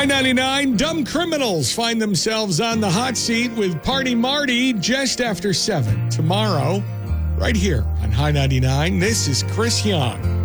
High 99, dumb criminals find themselves on the hot seat with Party Marty just after 7 tomorrow, right here on High 99. This is Chris Young.